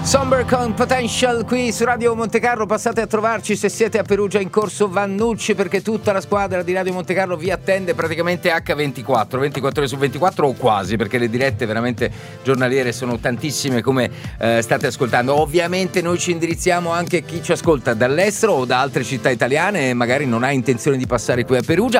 Somber con Potential qui su Radio Montecarlo. Passate a trovarci se siete a Perugia in corso Vannucci, perché tutta la squadra di Radio Montecarlo vi attende praticamente H24, 24 ore su 24 o quasi, perché le dirette veramente giornaliere sono tantissime, come state ascoltando. Ovviamente noi ci indirizziamo anche a chi ci ascolta dall'estero o da altre città italiane e magari non ha intenzione di passare qui a Perugia.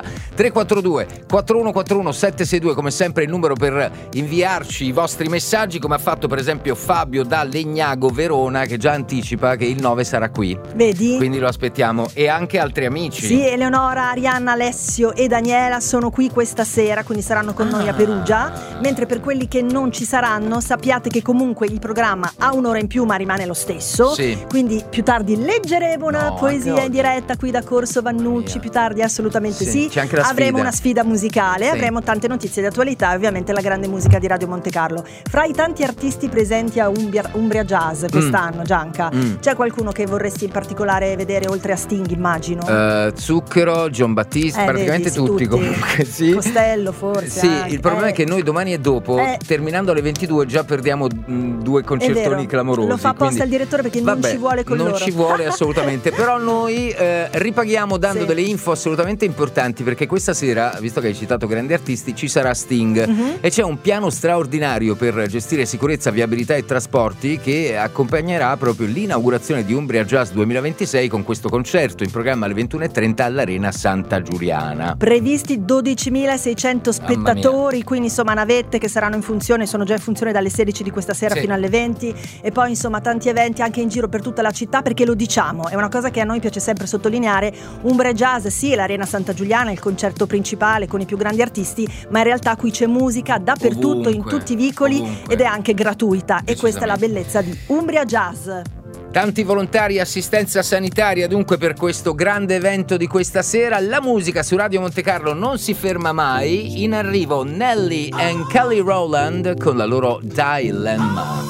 342 4141 762 come sempre il numero per inviarci i vostri messaggi, come ha fatto per esempio Fabio da Legnago Verona, che già anticipa che il 9 sarà qui. Vedi? Quindi lo aspettiamo, e anche altri amici. Sì, Eleonora, Arianna, Alessio e Daniela sono qui questa sera, quindi saranno con noi a Perugia. Mentre per quelli che non ci saranno, sappiate che comunque il programma ha un'ora in più ma rimane lo stesso. Sì. Quindi più tardi leggeremo una poesia in diretta qui da Corso Vannucci, più tardi assolutamente sì. C'è anche la avremo una sfida musicale, sì. Avremo tante notizie di attualità e ovviamente la grande musica di Radio Montecarlo. Fra i tanti artisti presenti a Umbria Jazz quest'anno, Gianca, c'è qualcuno che vorresti in particolare vedere oltre a Sting, immagino? Zucchero, John Battista, praticamente vedi, tutti comunque, sì. Costello forse. Sì, anche. il problema è che noi domani e dopo, terminando alle 22, già perdiamo due concertoni clamorosi. Lo fa apposta il direttore perché non ci vuole con loro. Non ci vuole assolutamente, però noi ripaghiamo dando delle info assolutamente importanti, perché questa sera, visto che hai citato grandi artisti, ci sarà Sting e c'è un piano straordinario per gestire sicurezza, viabilità e trasporti che accompagnerà proprio l'inaugurazione di Umbria Jazz 2026 con questo concerto in programma alle 21:30 all'Arena Santa Giuliana. Previsti 12.600 spettatori, quindi insomma navette che saranno in funzione, sono già in funzione dalle 16 di questa sera fino alle 20, e poi insomma tanti eventi anche in giro per tutta la città, perché lo diciamo, è una cosa che a noi piace sempre sottolineare: Umbria Jazz sì, l'Arena Santa Giuliana, il concerto principale con i più grandi artisti, ma in realtà qui c'è musica dappertutto, in tutti i vicoli, ed è anche gratuita, e questa è la bellezza di Umbria Jazz. Tanti volontari, assistenza sanitaria dunque per questo grande evento di questa sera. La musica su Radio Montecarlo non si ferma mai. In arrivo Nelly and Kelly Rowland con la loro Dilemma.